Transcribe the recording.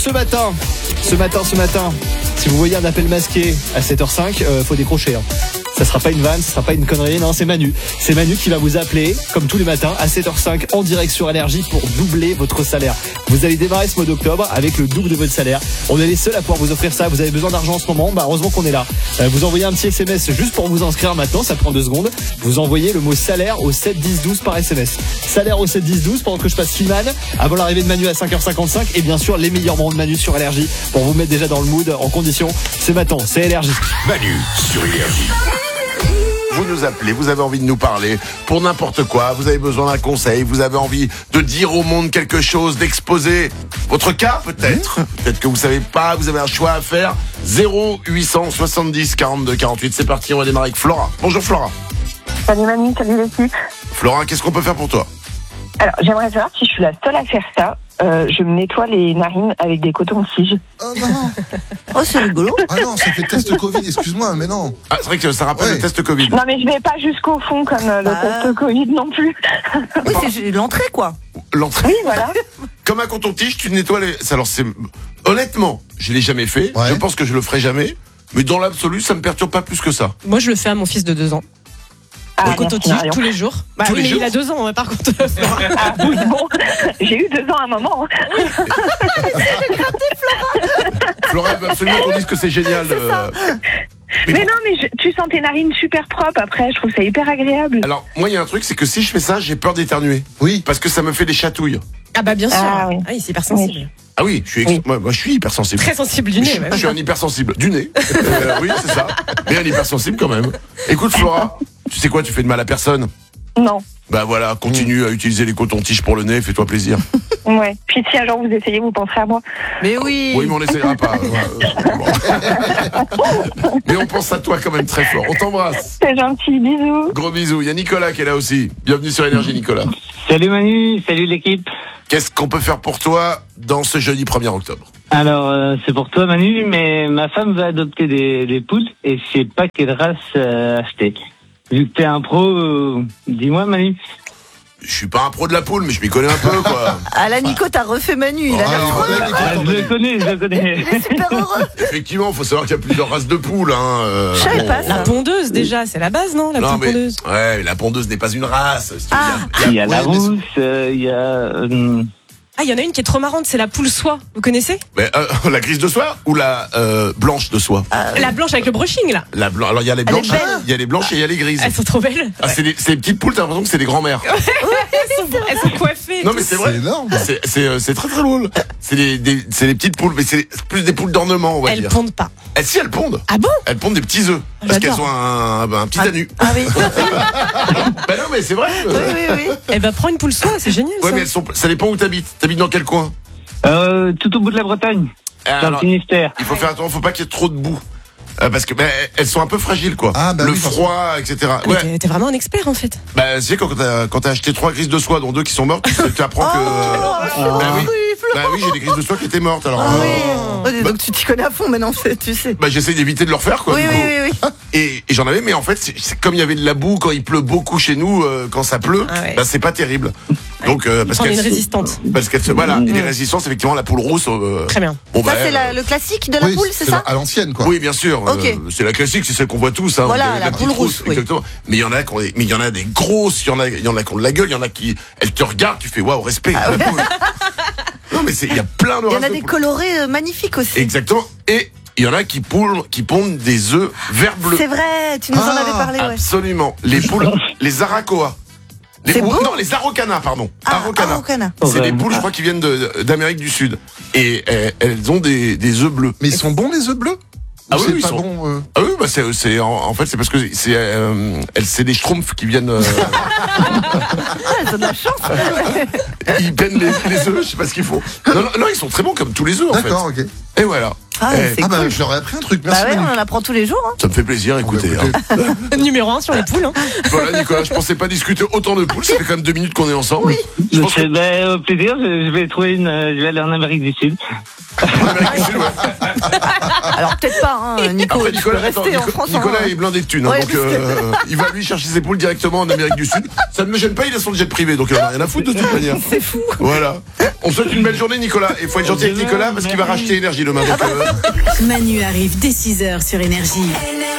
ce matin, si vous voyez un appel masqué à 7h05, faut décrocher. Ça sera pas une vanne, ça sera pas une connerie, non, c'est Manu. C'est Manu qui va vous appeler, comme tous les matins, à 7h05 en direct sur Énergie pour doubler votre salaire. Vous allez démarrer ce mois d'octobre avec le double de votre salaire. On est les seuls à pouvoir vous offrir ça. Vous avez besoin d'argent en ce moment, heureusement qu'on est là. Vous envoyez un petit SMS juste pour vous inscrire maintenant, ça prend 2 secondes. Vous envoyez le mot salaire au 7 10 12 par SMS. Salaire au 7 10 12 pendant que je passe Slimane avant l'arrivée de Manu à 5h55 et bien sûr les meilleurs moments de Manu sur Énergie pour vous mettre déjà dans le mood en condition. C'est maintenant, c'est Énergie. Manu sur Énergie. Vous nous appelez, vous avez envie de nous parler pour n'importe quoi, vous avez besoin d'un conseil, vous avez envie de dire au monde quelque chose, d'exposer votre cas peut-être. Peut-être que vous savez pas, vous avez un choix à faire. 0870 42 48, c'est parti, on va démarrer avec Flora. Bonjour Flora. Salut Manu, salut l'équipe. Flora, qu'est-ce qu'on peut faire pour toi? Alors, j'aimerais savoir si je suis la seule à faire ça. Je me nettoie les narines avec des cotons-tiges. Oh non. Oh, c'est rigolo. Ah non, ça fait test Covid, excuse-moi, mais non. Ah, c'est vrai que ça rappelle le test Covid. Non, mais je vais pas jusqu'au fond comme le test Covid non plus. Oui, c'est l'entrée, quoi. L'entrée. Oui, voilà. Comme un coton-tige, tu nettoies les... Alors c'est... Honnêtement, je l'ai jamais fait. Ouais. Je pense que je le ferai jamais. Mais dans l'absolu, ça me perturbe pas plus que ça. Moi, je le fais à mon fils de 2 ans. Ah, Au coton-tige merci, tous les jours. Bah, Tous oui, les mais jours. il a 2 ans, par contre. Ah oui, bon, j'ai eu 2 ans à un moment. Flora, il veut absolument qu'on dise que c'est génial. Mais non, mais tu sens tes narines super propres après, je trouve ça hyper agréable. Alors, moi, il y a un truc, c'est que si je fais ça, j'ai peur d'éternuer. Oui. Parce que ça me fait des chatouilles. Ah bah bien sûr. Ah oui. Ah, il est hyper sensible. Ah oui, moi, je suis hypersensible. Très sensible du nez. Je suis un hypersensible. Du nez. Oui, c'est ça. Mais un hypersensible quand même. Écoute, Flora, tu sais quoi, tu fais de mal à personne. Non. Bah voilà, continue à utiliser les cotons-tiges pour le nez, fais-toi plaisir. Ouais. Puis si un jour vous essayez, vous penserez à moi. Mais oui. Oui, mais on n'essayera pas. Bon. Mais on pense à toi quand même très fort. On t'embrasse. C'est gentil, bisous. Gros bisous. Il y a Nicolas qui est là aussi. Bienvenue sur Énergie, Nicolas. Salut Manu, salut l'équipe. Qu'est-ce qu'on peut faire pour toi dans ce jeudi 1er octobre? Alors, c'est pour toi Manu, mais ma femme va adopter des poules et je sais pas quelle race acheter. Vu que t'es un pro, dis-moi Manu. Je suis pas un pro de la poule, mais je m'y connais un peu, quoi. Ah là, Nico, t'as refait Manu. Il a l'air trop heureux. Je le connais. Il est super heureux. Effectivement, faut savoir qu'il y a plusieurs races de poules, hein. Je savais pas La ça. pondeuse, déjà, c'est la base, non? La Non, petite mais, pondeuse. ouais, la pondeuse n'est pas une race. Si tu veux. Ah. Il y a la Ouais, mais rousse, il y a... Ah, il y en a une qui est trop marrante, c'est la poule soie. Vous connaissez? Mais, la grise de soie ou la blanche de soie? La blanche avec le brushing, là. La blanche. Alors il y a les Elle est blanches, belle. il y a les blanches et il y a les grises. Elles sont trop belles. Ah, c'est des petites poules, t'as l'impression que c'est des grands-mères. Elles sont coiffées. Non mais c'est vrai. C'est énorme. C'est très très drôle. C'est des petites poules, mais c'est plus des poules d'ornement, on va Elles dire. pondent pas. Si elles pondent. Ah bon? Elles pondent des petits œufs parce qu'elles J'adore. ont un petit anus. Ah oui. Ben non mais c'est vrai. Oui. Eh ben, prends une poule soie, c'est génial, Ouais ça. mais ça dépend où t'habites. T'habites dans quel coin? Tout au bout de la Bretagne, dans le Alors, Finistère. il faut faire attention, faut pas qu'il y ait trop de boue. Parce que elles sont un peu fragiles quoi. Ah, bah le oui, froid, etc. Mais Ouais. t'es vraiment un expert, en fait. Bah tu sais quand t'as acheté 3 grises de soie dont 2 qui sont mortes, tu apprends que. Bah oui, j'ai des grises de soie qui étaient mortes alors. Ah oui. Donc tu t'y connais à fond maintenant, tu sais. Bah j'essaie d'éviter de le refaire quoi. Oui, du coup. oui. Et j'en avais, mais en fait, c'est comme il y avait de la boue quand il pleut beaucoup chez nous, quand ça pleut, Ah ouais. bah c'est pas terrible. Donc parce Prends qu'elle une résistante. parce qu'elle se voilà, et les résistances effectivement la poule rousse. Très bien. Bon, Ça, bah, c'est le classique de la poule, c'est ça? À l'ancienne, quoi. Oui, bien sûr. Ok. C'est la classique, c'est celle qu'on voit tous. Hein, Voilà, la petite poule rousse, oui. exactement. Mais il y en a mais il y en a des grosses, il y en a qui ont de la gueule, il y en a qui, elles te regardent, tu fais waouh, respect. Ah ouais. la poule. Non mais il y a plein de Il y en races a de des poules. colorés magnifiques aussi. Exactement. Et il y en a qui pondent des œufs vert bleu. C'est vrai, tu nous en avais parlé, ouais. Absolument. Les poules, les aracoas. C'est beau. Non, les araucanas, pardon. Ah, Araucana. araucana. C'est des Ouais. poules, je crois, qui viennent d'Amérique du Sud. Et elles ont des œufs bleus. Mais ils sont bons, les œufs bleus? Ah Ou oui, c'est ils pas sont- bon. Ah oui, bah en fait, c'est parce que c'est des schtroumpfs qui viennent. Ah, elles ont de la chance. Ils peignent les œufs, je sais pas ce qu'il faut. Non, ils sont très bons comme tous les œufs, en fait. D'accord, ok. Et voilà. Ah, Eh, c'est Ah bah, cool. je leur ai appris un truc. Bah Merci, ouais, Manu. on en apprend tous les jours. Hein. Ça me fait plaisir, écoutez. Bon, bah, hein. Numéro 1 sur les poules, hein. Voilà, Nicolas, je pensais pas discuter autant de poules. Ça fait quand même 2 minutes qu'on est ensemble. Je pense que- Au plaisir, je vais trouver je vais aller en Amérique du Sud. En Amérique du Sud, ouais. Alors peut-être pas, hein, Nico, Après, tu peux rester en France. Nicolas hein. est blindé de thunes, hein, Ouais, donc il va lui chercher ses poules directement en Amérique du Sud. Ça ne me gêne pas, il a son jet privé, donc il en a rien à foutre de toute manière. C'est fou. Voilà. On souhaite une belle journée, Nicolas. Et il faut être gentil avec Nicolas parce qu'il va racheter Énergie demain. Donc, Manu arrive dès 6h sur Énergie.